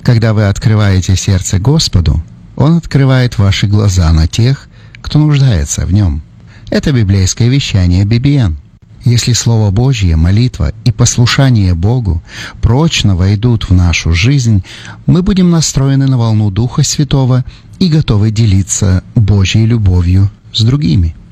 Когда вы открываете сердце Господу, Он открывает ваши глаза на тех, кто нуждается в Нем. Это библейское вещание BBN. Если Слово Божье, молитва и послушание Богу прочно войдут в нашу жизнь, мы будем настроены на волну Духа Святого и готовы делиться Божьей любовью с другими.